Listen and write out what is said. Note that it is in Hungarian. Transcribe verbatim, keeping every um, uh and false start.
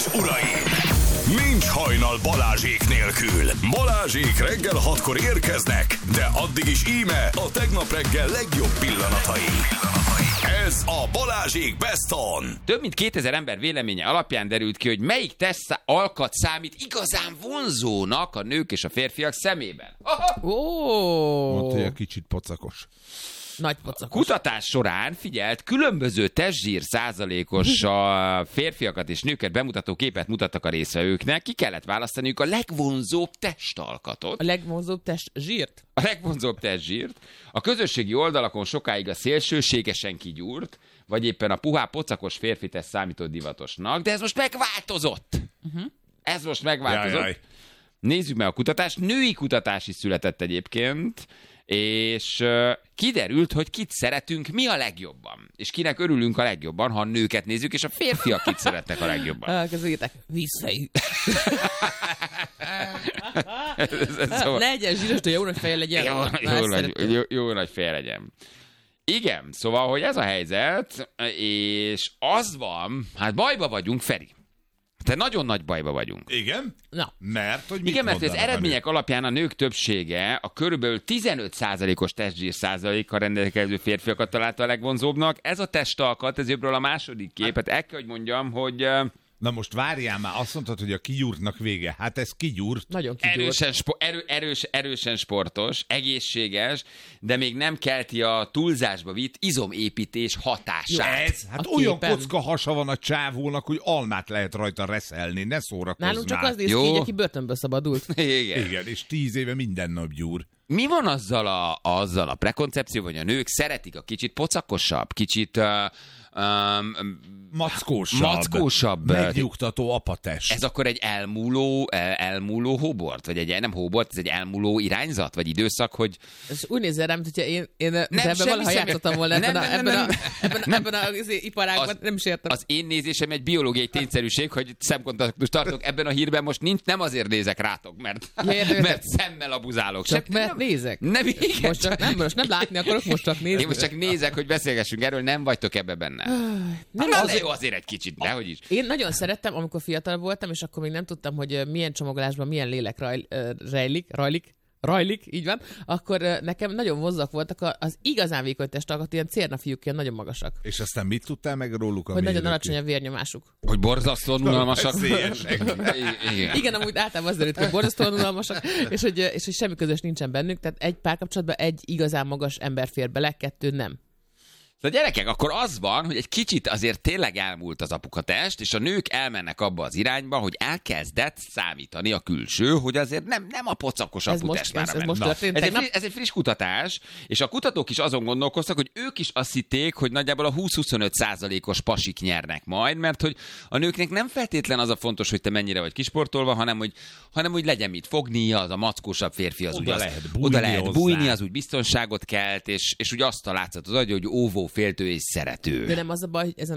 és uraim! Nincs hajnal Balázsék nélkül. Balázsék reggel hatkor érkeznek, de addig is íme a tegnap reggel legjobb pillanatai. Ez a Balázsék Best On. Több mint kétezer ember véleménye alapján derült ki, hogy melyik test alkat számít igazán vonzónak a nők és a férfiak szemében. Ó, Mondta, hogy egy kicsit pocakos. nagy A pocakos. kutatás során figyelt, különböző testzsír százalékos a férfiakat és nőket bemutató képet mutattak a résztvevőknek. Ki kellett választaniuk a legvonzóbb testalkatot. A legvonzóbb test zsírt? A legvonzóbb testzsírt. A közösségi oldalakon sokáig a szélsőségesen kigyúrt, vagy éppen a puhá pocakos férfi teszt számított divatosnak, de ez most megváltozott. Uh-huh. Ez most megváltozott. Jaj, jaj. Nézzük meg a kutatást. Női kutatás is született egyébként, és uh, kiderült, hogy kit szeretünk mi a legjobban. És kinek örülünk a legjobban, ha a nőket nézzük, és a férfiak kit szeretnek a legjobban. Ah, közöljétek, visszajú. Ez- ez szóval- Legyen zsíros, de jó nagy feje legyen. Jó, Na, jó, ezt nagy, szeretem. jó, jó nagy fél legyen. Igen, szóval, hogy ez a helyzet, és az van, hát bajba vagyunk, Feri. Te nagyon nagy bajba vagyunk. Igen? Na, Mert, hogy mit Igen, mert az mondanak a eredmények alapján a nők többsége a körülbelül tizenöt százalékos testzsír százalékkal rendelkező férfiakat találta a legvonzóbbnak. Ez a testalkat, ez jobbról a második kép. Hát el kell, hogy mondjam, hogy uh, Na most várjál már, azt mondtad, hogy a kigyúrtnak vége. Hát ez kigyúrt. nagyon kigyúrt. erősen, spo- erő, erős, erősen sportos, egészséges, de még nem kelti a túlzásba vitt izomépítés hatását. Ez, hát A olyan képen. kocka hasa van a csávónak, hogy almát lehet rajta reszelni, ne szórakozzál. Nálunk csak az néz ki, Jó. így, aki börtönből szabadult. Igen. Igen, és tíz éve minden nap gyúr. Mi van azzal a, azzal a prekoncepció, hogy a nők szeretik a kicsit pocakosabb, kicsit uh, um, Mackósabb. Mackósabb. Megnyugtató apatest. ez akkor egy elmúló, el- elmúló hóbort? Vagy egy nem hóbort, ez egy elmúló irányzat? Vagy időszak, hogy Ez úgy nézzel rám, hogyha én, én nem, ebben semmi valaha személy- játszottam volna Nem, ebben, nem, a, nem, ebben, a, nem. ebben, Nem. ebben a az iparágban, Az- nem is értem. az én nézésem egy biológiai tényszerűség, hogy szemkontaktust tartok ebben a hírben, most nincs, nem azért nézek rátok, mert, Ja, értem, értem. mert szemmel abuzálok. Csak Sem- mert nem, nézek. nem, igen, Most csak nem, most nem látni akarok, most csak nézni. Én most csak nézek, hogy beszélgessünk erről, nem vagytok ebbe benne. Nem, Na, azért- de jó, azért egy kicsit, dehogy is. Én nagyon szerettem, amikor fiatal voltam, és akkor még nem tudtam, hogy ö, milyen csomagolásban milyen lélek raj, ö, rejlik, rajlik, rajlik, így van, akkor ö, nekem nagyon vonzak voltak a- az igazán vékony testalkat, ilyen cérnafiúk, ilyen nagyon magasak. És aztán mit tudtál meg róluk? Hogy nagyon alacsony a vérnyomásuk. Hogy borzasztóan unalmasak. Veszélyesek. Igen. Igen, amúgy általában az derült, hogy borzasztóan unalmasak, és hogy, ö, és hogy semmi közös nincsen bennük, tehát egy párkapcsolatban egy igazán magas ember fér bele, kettő nem. Szóval gyerekek, akkor az van, hogy egy kicsit azért tényleg elmúlt az apukatest, és a nők elmennek abba az irányba, hogy elkezdett számítani a külső, hogy azért nem, nem a pocakos Ez aputest most, már ez, a ez men- most Na, történt. ez, egy, Tegnap fri- ez egy friss kutatás, és a kutatók is azon gondolkoztak, hogy ők is azt hitték, hogy nagyjából a húsz-huszonöt százalékos pasik nyernek majd, mert hogy a nőknek nem feltétlen az a fontos, hogy te mennyire vagy kisportolva, hanem hogy, hanem hogy legyen mit fognia, az a mackósabb férfi az Oda úgy az, lehet bújni oda lehet hozzá. bújni, az úgy biztonságot kelt, és, és úgy azt a látszat az adja, hogy óvó, féltő és szerető. de nem az a baj, hogy ezen